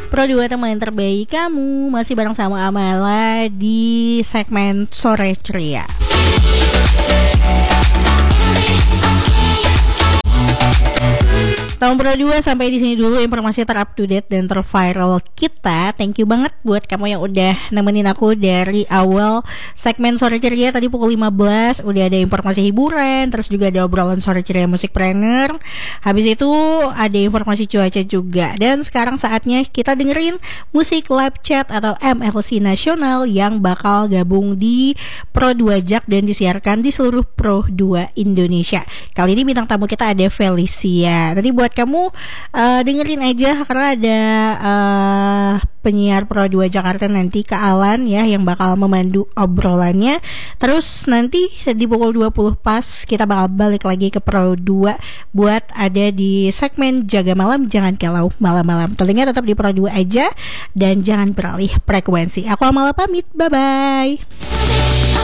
Pro 2 teman terbaik kamu. Masih bareng sama Amala di segmen Sore Ceria. Tahun Pro 2 sampai di sini dulu informasi terup to date dan terviral kita. Thank you banget buat kamu yang udah nemenin aku dari awal segmen Sore Ceria tadi pukul 15. Udah ada informasi hiburan, terus juga ada obrolan Sore Ceria Musikpreneur. Habis itu ada informasi cuaca juga. Dan sekarang saatnya kita dengerin musik live chat atau MLC nasional yang bakal gabung di Pro 2 Jak dan disiarkan di seluruh Pro 2 Indonesia. Kali ini bintang tamu kita ada Felicia. Tadi buat kamu dengerin aja karena ada penyiar Pro 2 Jakarta nanti Kak Alan ya yang bakal memandu obrolannya. Terus nanti di pukul 20 pas kita bakal balik lagi ke Pro 2 buat ada di segmen Jaga Malam. Jangan kelau malam-malam. Telinga tetap di Pro 2 aja dan jangan beralih frekuensi. Aku Amala pamit. Bye-bye.